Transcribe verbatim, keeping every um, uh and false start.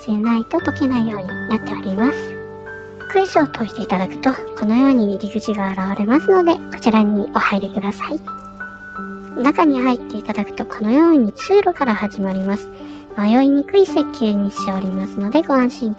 せないと解けないようになっております。クイズを解いていただくと、このように入り口が現れますので、こちらにお入りください。中に入っていただくと、このように通路から始まります。迷いにくい設計にしておりますので、ご安心